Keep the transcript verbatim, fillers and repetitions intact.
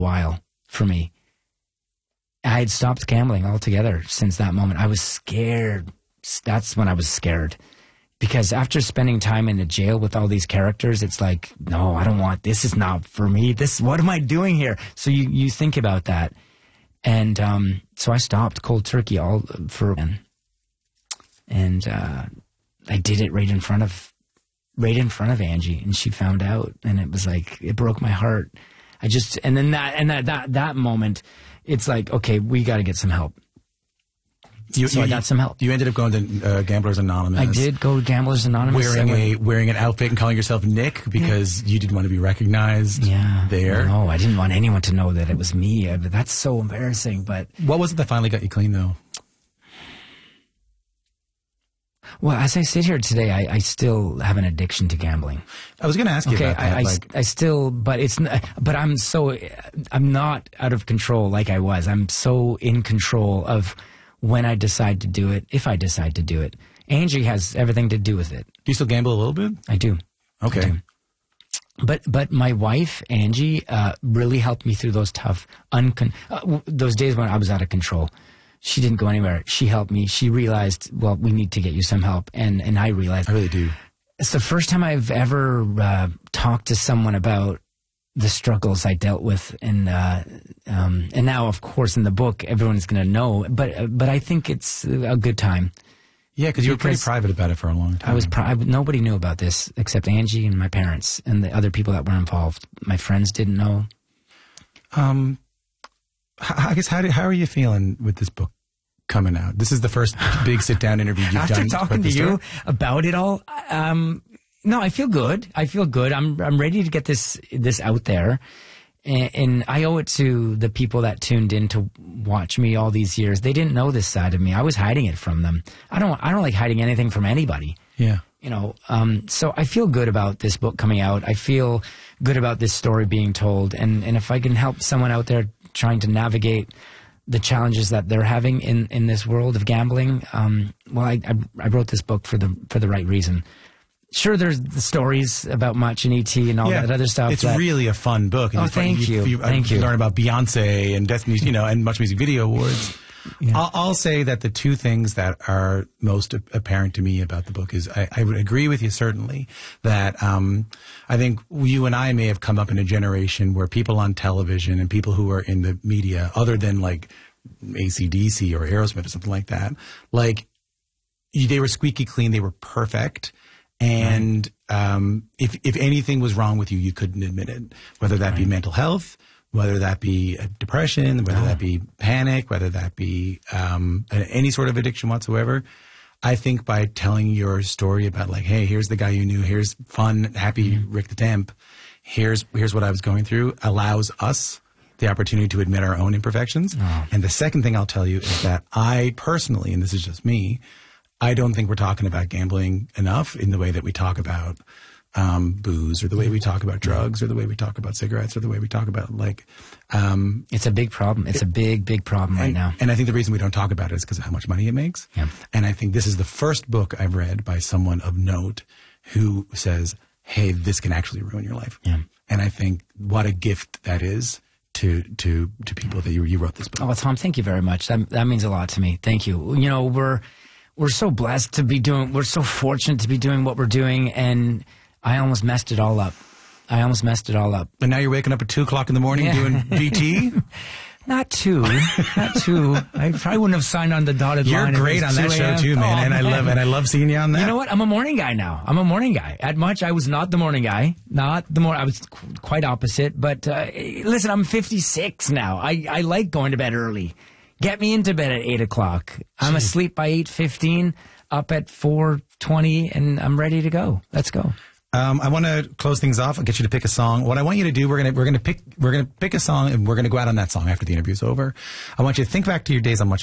while for me. I had stopped gambling altogether since that moment. I was scared. That's when I was scared. Because after spending time in the jail with all these characters, it's like, no, I don't want, this is not for me. This, what am I doing here? So you, you think about that. And um, so I stopped cold turkey all for, and uh, I did it right in front of, right in front of Angie, and she found out, and it was like, it broke my heart. I just, and then that, and that, that, that moment, it's like, okay, we got to get some help. You, so you, I got some help. You ended up going to uh, Gamblers Anonymous. I did go to Gamblers Anonymous. Wearing a wearing an outfit and calling yourself Nick because yeah. you didn't want to be recognized. Yeah, there. No, I didn't want anyone to know that it was me. I, that's so embarrassing. But what was it that finally got you clean, though? Well, as I sit here today, I, I still have an addiction to gambling. I was going to ask you okay, about that. I, like... I, I still, but it's, but I'm so, I'm not out of control like I was. I'm so in control of when I decide to do it, if I decide to do it. Angie has everything to do with it. Do you still gamble a little bit? I do. Okay. I do. But but my wife, Angie, uh, really helped me through those tough, uncon- uh, those days when I was out of control. She didn't go anywhere. She helped me. She realized, well, we need to get you some help. And, and I realized. I really do. It's the first time I've ever uh, talked to someone about the struggles I dealt with, and uh, um, and now, of course, in the book, everyone's going to know. But uh, but I think it's a good time. Yeah, because you were pretty private about it for a long time. I was. Pri- nobody knew about this except Angie and my parents and the other people that were involved. My friends didn't know. Um, I guess how do, how are you feeling with this book coming out? This is the first big sit down interview you've After done. After talking to you about it all, um. No, I feel good. I feel good. I'm I'm ready to get this this out there, and, and I owe it to the people that tuned in to watch me all these years. They didn't know this side of me. I was hiding it from them. I don't I don't like hiding anything from anybody. Yeah. You know. Um. So I feel good about this book coming out. I feel good about this story being told, and and if I can help someone out there trying to navigate the challenges that they're having in in this world of gambling, um. Well, I I, I wrote this book for the for the right reason. Sure, there's the stories about Much and E T and all yeah, that other stuff. It's that, really a fun book. And oh, you, thank you. you, you thank you. You learn about Beyonce and Destiny's, you know, and Much Music Video Awards. Yeah. I'll, I'll say that the two things that are most apparent to me about the book is I, I would agree with you certainly that um, I think you and I may have come up in a generation where people on television and people who are in the media, other than like A C D C or Aerosmith or something like that, like they were squeaky clean, they were perfect. And um, if if anything was wrong with you, you couldn't admit it, whether that be mental health, whether that be depression, whether that be panic, whether that be um, any sort of addiction whatsoever. I think by telling your story about like, hey, here's the guy you knew, here's fun, happy mm-hmm. Rick the Temp, here's here's what I was going through, allows us the opportunity to admit our own imperfections. Oh. And the second thing I'll tell you is that I personally, and this is just me, I don't think we're talking about gambling enough in the way that we talk about um, booze or the way we talk about drugs or the way we talk about cigarettes or the way we talk about like... Um, it's a big problem. It's it, a big, big problem right and, now. And I think the reason we don't talk about it is because of how much money it makes. Yeah. And I think this is the first book I've read by someone of note who says, hey, this can actually ruin your life. Yeah. And I think what a gift that is to to to people that you, you wrote this book. Oh, Tom, thank you very much. That, that means a lot to me. Thank you. You know, we're... We're so blessed to be doing, we're so fortunate to be doing what we're doing, and I almost messed it all up. I almost messed it all up. And now you're waking up at two o'clock in the morning yeah. doing G T? Not two. Not two. I probably wouldn't have signed on the dotted you're line. You're great on that show too, man. Oh, and man. I love and I love seeing you on that. You know what? I'm a morning guy now. I'm a morning guy. At Much, I was not the morning guy. Not the more. I was qu- quite opposite. But uh, listen, I'm fifty-six now. I, I like going to bed early. Get me into bed at eight o'clock. I'm Jeez. asleep by eight fifteen, up at four twenty, and I'm ready to go. Let's go. Um, I want to close things off. I'll get you to pick a song. What I want you to do, we're gonna we're gonna pick we're gonna pick a song, and we're gonna go out on that song after the interview's over. I want you to think back to your days on Much